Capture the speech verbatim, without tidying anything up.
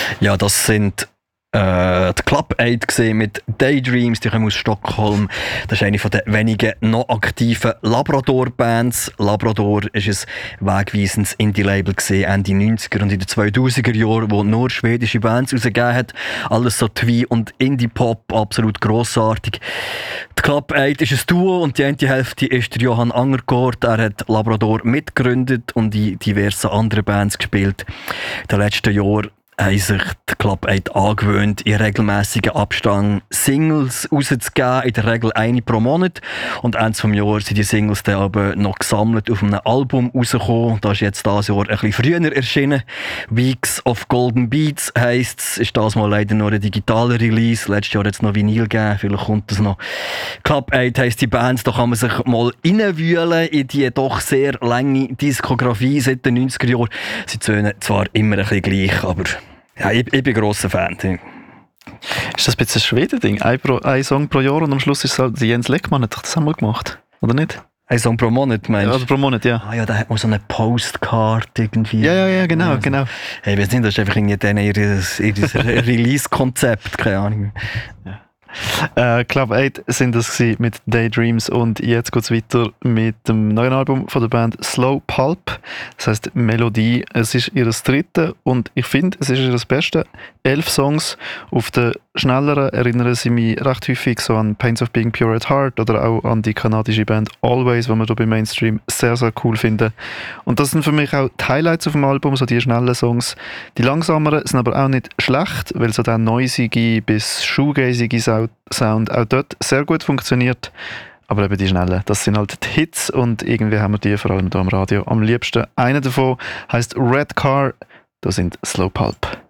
Ja, das sind äh, die Club acht mit Daydreams, die kommen aus Stockholm. Das ist eine von den wenigen noch aktiven Labrador-Bands. Labrador ist ein wegweisendes Indie-Label Ende neunziger und in den zweitausender Jahren, wo nur schwedische Bands rausgegeben hat. Alles so Twee- und Indie-Pop, absolut grossartig. Die Club acht ist ein Duo und die eine Hälfte ist der Johan Angergaard. Er hat Labrador mitgegründet und in diversen anderen Bands gespielt. In den letzten Jahren haben sich die Club acht angewöhnt, in regelmäßigen Abstand Singles rauszugeben, in der Regel eine pro Monat. Und Ende des Jahres sind die Singles dann aber noch gesammelt auf einem Album rausgekommen. Das ist jetzt dieses Jahr ein bisschen früher erschienen. Weeks of Golden Beats heisst es. Ist das mal leider noch ein digitaler Release. Letztes Jahr hat es noch Vinyl gegeben, vielleicht kommt das noch. Club acht heisst die Bands, da kann man sich mal reinwühlen in die doch sehr lange Diskografie seit den neunziger Jahren. Sie tönen zwar immer ein bisschen gleich, aber ja, ich, ich bin ein grosser Fan. Ist das ein bisschen ein Schweden-Ding? Ein, ein Song pro Jahr und am Schluss ist es halt, Jens Leckmann hat das einmal gemacht, oder nicht? Ein Song pro Monat, meinst du? Ja, oder pro Monat, ja. Ah ja, da hat man so eine Postcard irgendwie. Ja, ja, ja, genau, ja, genau. Hey, wir sind das ist einfach irgendwie denen ihr, ihr Release-Konzept, keine Ahnung. Ja. Äh, Club acht sind das mit Daydreams und jetzt geht es weiter mit dem neuen Album von der Band Slow Pulp. Das heisst Melodie. Es ist ihr dritte und ich finde, es ist ihr das Beste. Elf Songs. Auf den schnelleren erinnern sie mich recht häufig so an Pains of Being Pure at Heart oder auch an die kanadische Band Always, die wir hier beim Mainstream sehr, sehr cool finden. Und das sind für mich auch die Highlights auf dem Album, so die schnellen Songs. Die langsameren sind aber auch nicht schlecht, weil so der noisige bis shoegazige Sound auch dort sehr gut funktioniert. Aber eben die schnellen, das sind halt die Hits und irgendwie haben wir die vor allem hier am Radio am liebsten. Einer davon heisst Red Car, da sind Slow Pulp.